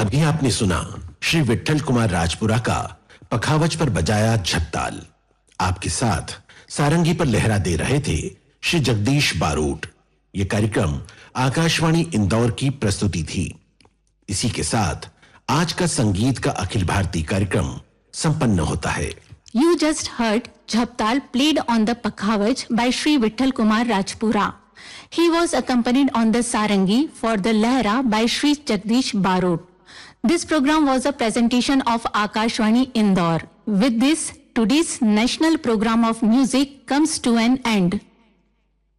अभी आपने सुना श्री विट्ठल कुमार राजपुरा का पखावज पर बजाया झपताल। आपके साथ सारंगी पर लहरा दे रहे थे श्री जगदीश बारोट। ये कार्यक्रम आकाशवाणी इंदौर की प्रस्तुति थी। इसी के साथ आज का संगीत का अखिल भारतीय कार्यक्रम संपन्न होता है। You just heard Jhaptal played on the Pakhavaj by Sri Vitthal Kumar Rajpura. He was accompanied on the Sarangi for the Lehra by Sri Jagdish Barot. This program was a presentation of Akashvani Indore. With this, today's national program of music comes to an end.